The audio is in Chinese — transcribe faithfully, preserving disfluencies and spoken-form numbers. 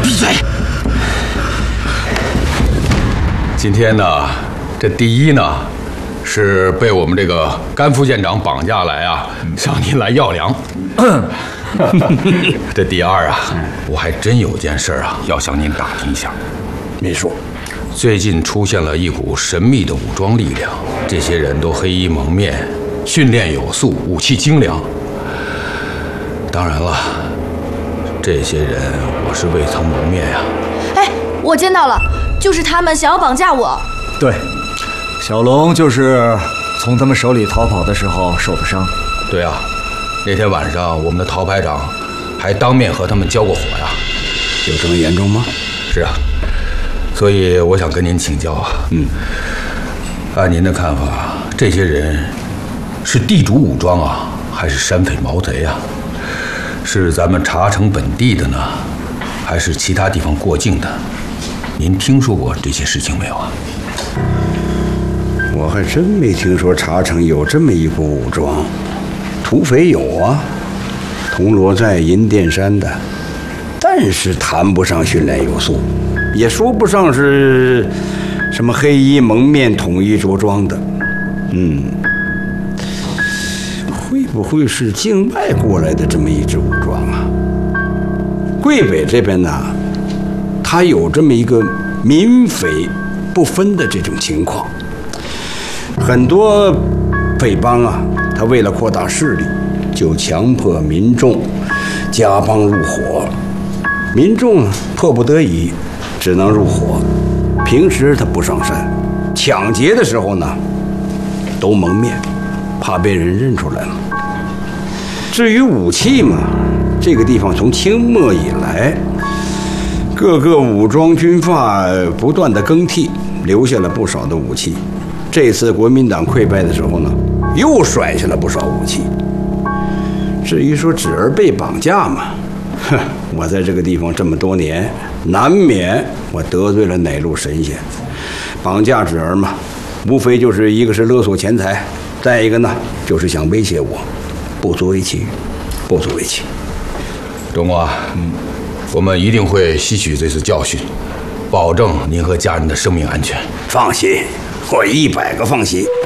闭嘴！今天呢，这第一呢，是被我们这个甘副县长绑架来啊，向您来要粮。这第二啊，我还真有件事啊，要向您打听一下。 您说， 最近出现了一股神秘的武装力量，这些人都黑衣蒙面，训练有素，武器精良。当然了，这些人我是未曾谋面呀。 哎，我见到了，就是他们想要绑架我。 对，小龙就是从他们手里逃跑的时候受的伤。 对啊，那天晚上我们的陶排长还当面和他们交过火呀。 有这么严重吗？ 是啊，所以我想跟您请教啊。 嗯， 按您的看法，这些人是地主武装啊，还是山匪毛贼啊？是咱们茶城本地的呢，还是其他地方过境的？您听说过这些事情没有啊？ 我还真没听说茶城有这么一股武装。土匪有啊，铜锣寨、银殿山的，但是谈不上训练有素，也说不上是什么黑衣蒙面、统一着装的。嗯，会不会是境外过来的这么一支武装啊？桂北这边呢，他有这么一个民匪不分的这种情况，很多匪帮啊，他为了扩大势力，就强迫民众加帮入伙，民众迫不得已只能入伙，平时他不上山，抢劫的时候呢都蒙面，怕被人认出来了。至于武器嘛，这个地方从清末以来，各个武装军阀不断的更替，留下了不少的武器。这次国民党溃败的时候呢，又甩下了不少武器。至于说芷儿被绑架嘛，哼，我在这个地方这么多年，难免我得罪了哪路神仙。绑架芷儿嘛，无非就是一个是勒索钱财，再一个呢就是想威胁我，不足为奇，不足为奇。 钟国，嗯，我们一定会吸取这次教训，保证您和家人的生命安全。 放心，我一百个放心。